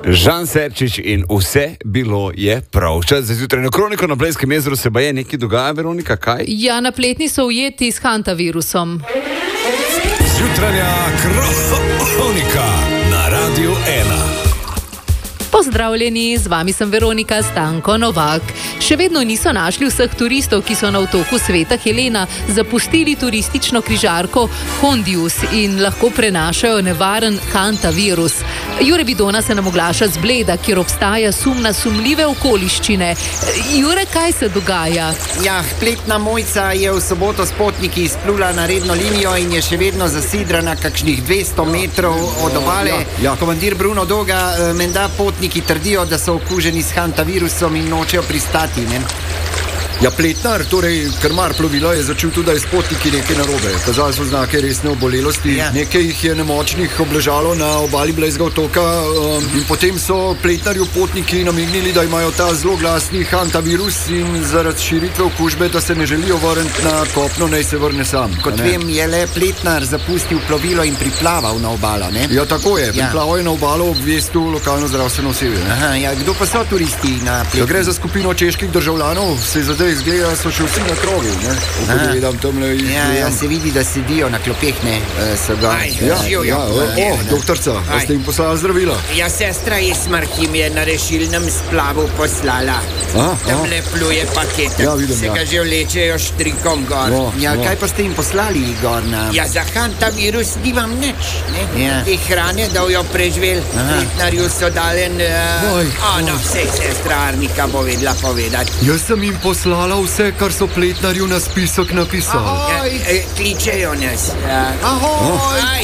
Žan Serčič in vse bilo je prav. Čas za zjutrajno kroniko na Blejskem jezeru se baje nekaj dogaja, Veronika, kaj? Ja, napletni so ujeti s hantavirusom. Zjutrajna kronika na Radiu 1. Pozdravljeni, z vami sem Veronika Stanko Novak. Še vedno niso našli vseh turistov, ki so na otoku Sveta Helena zapustili turistično križarko Hondius in lahko prenašajo nevaren hantavirus. Jure Bidona se nam oglaša z Bleda, kjer obstaja sum na sumljive okoliščine. Jure, kaj se dogaja? Ja, pletna mojca je v soboto s potniki izplula na redno linijo in je še vedno zasidrana kakšnih 200 metrov od obale. Komandir Bruno Doga, menda potniki trdijo, da so okuženi s hantavirusom in nočejo pristati, ne? Ja, pletnar, torej krmar plovila, je začutil, da je s potniki nekaj narobe. Kazali so znake resne obolelosti, nekaj jih je nemočnih obležalo na obali Blejskega otoka in potem so pletnarju potniki namignili, da imajo ta zelo glasni hantavirus in zaradi širitve okužbe, da se ne želijo vrniti na kopno, naj se vrne sam. Kot vem, je le pletnar zapustil plovilo in priplaval na obalo, ne? Ja, tako je. Priplaval je na obalo, obvestil lokalno zdravstveno osebje. Aha, ja, kdo pa so turisti na pletni? Ja, gre za skupino čeških državljanov, se zdaj izgleda, so še vsi na krogu, ne? Upogledam tamle in... Ja, se vidi, da sedijo na klopeh, ne? So ga... Doktorca, a ste jim poslali zdravila? Ja, sestra Ismar, ki mi je na rešilnem splavu poslala. Tamle pluje paket. Ja, vidim, se ga že vlečejo štrikom gor. Ja, kaj pa ste jim poslali, Igor, na... Ja, za hantavirus nimam nič, ne? Te hrane, da jo preživel. Pletnarju so dalen... Vsej sestra Arnika bo vedela povedati. Jaz sem jim poslala vse, kar so pletnarju na spisek napisali. Kličejo nas. Ahoj!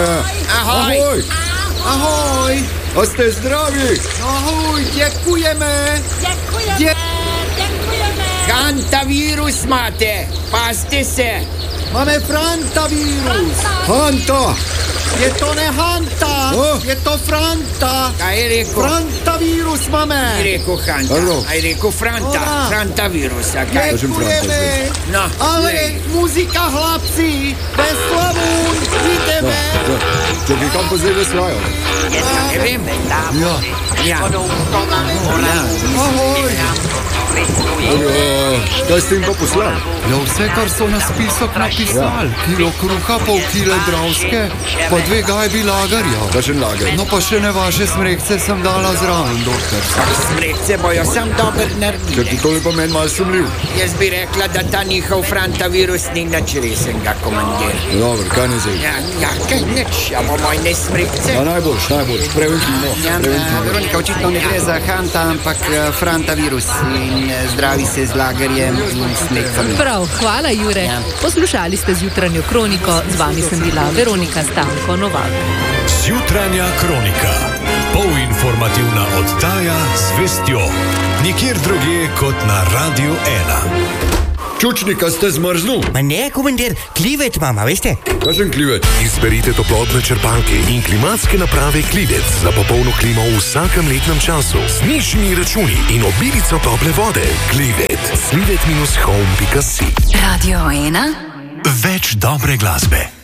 Ahoj! Ahoj! A ste zdravi? Ahoj, děkujeme! Hantavirus máte, pazte se! Máme frantavirus! Hanta! Je to ne Hanta, je to Franta. Aj rekel. Frantavírus máme. Aj rekel Hanta, aj rekel Franta. Frantavírus. Děkujeme. No, ale muzika hlapci, veslavun, ideme. Čekaj, kam pa zdaj veslajo? Ne vem. Ja. Ahoj. Kaj ste jim pa poslali? Ja, vse, kar so na spisek napisali. Kilo kruha, pol kile dravske, pa 2 gajbi lagarja. Kakšen lagar? No pa še ne vaše smrekce sem dala zraven, doktor. Smrekce bojo sam dober naredili. Ker ti tole pa meni malo sumljiv. Jaz bi rekla, da ta njihov frantavirus ni nič resenga, komandir. Dobro, kaj ne zdaj? Ja, kaj nič, ja bomo ne smrekce. A najboljš, preventivno. Veronika, očitno ne gre za Hanta, ampak frantavirus in zdravi se z lagerjem in smrekcami. Prav, hvala Jure. Poslušali ste zjutranjo kroniko, z vami sem bila Veronika Stanko Novak. Zjutranja kronika. Polinformativna oddaja z vestjo. Nikjer drugje kot na Radiu 1. Čučnika ste zmrznul? Ma ne, komandir, klivet mama, veste? Kakšen klivet? Izberite toplotne črpalke in klimatske naprave Klivec za popolno klimo v vsakem letnem času. Z nižjimi računi in obilico tople vode. Klivet. Klivet-home.si. Radio 1. Več dobre glasbe.